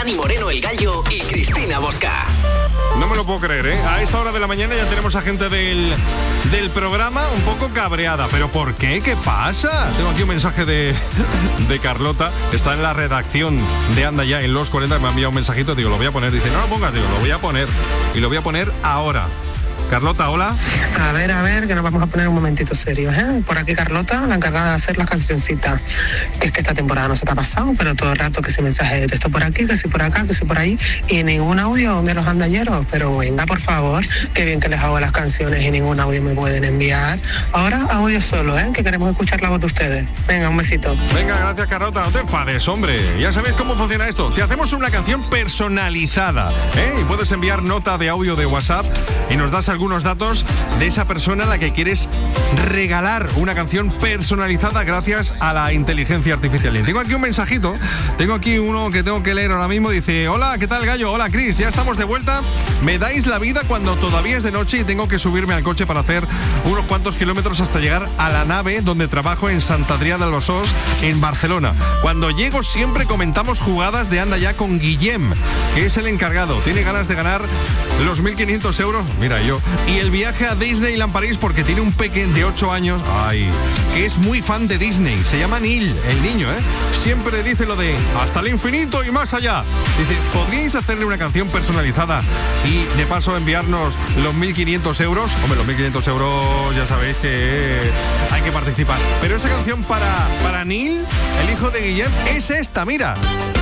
Dani Moreno, el Gallo, y Cristina Bosca. No me lo puedo creer, ¿eh? A esta hora de la mañana ya tenemos a gente del programa un poco cabreada. ¿Pero por qué? ¿Qué pasa? Tengo aquí un mensaje de Carlota, que está en la redacción de Anda Ya en los 40, me ha enviado un mensajito, digo, lo voy a poner. Dice, no lo pongas, digo, lo voy a poner. Y lo voy a poner ahora. Carlota, hola. A ver, que nos vamos a poner un momentito serios, ¿eh? Por aquí Carlota, la encargada de hacer las cancioncitas. Es que esta temporada no se te ha pasado, pero todo el rato que si mensaje de texto por aquí, que si por acá, que si por ahí, y ningún audio de los andalleros. Pero venga, por favor, que bien que les hago las canciones y ningún audio me pueden enviar. Ahora audio solo, ¿eh? Que queremos escuchar la voz de ustedes. Venga, un besito. Venga, gracias Carlota, no te enfades, hombre. Ya sabéis cómo funciona esto. Te hacemos una canción personalizada, ¿eh? Y puedes enviar nota de audio de WhatsApp y nos das algunos datos de esa persona a la que quieres regalar una canción personalizada gracias a la inteligencia artificial. Y tengo aquí un mensajito, tengo aquí uno que tengo que leer ahora mismo. Dice, hola, ¿qué tal, Gallo? Hola, Cris, ya estamos de vuelta. Me dais la vida cuando todavía es de noche y tengo que subirme al coche para hacer unos cuantos kilómetros hasta llegar a la nave donde trabajo en Sant Adrià del Besòs, en Barcelona. Cuando llego siempre comentamos jugadas de Anda Ya con Guillem, que es el encargado. Tiene ganas de ganar los 1.500 euros, mira yo, y el viaje a Disneyland París porque tiene un pequeño de 8 años, que es muy fan de Disney. Se llama Neil, el niño, ¿eh? Siempre dice lo de hasta el infinito y más allá. Dice, ¿podríais hacerle una canción personalizada y de paso enviarnos los 1.500 euros? Hombre, los 1.500 euros ya sabéis que hay que participar. Pero esa canción para Neil, el hijo de Guillem, es esta, mira.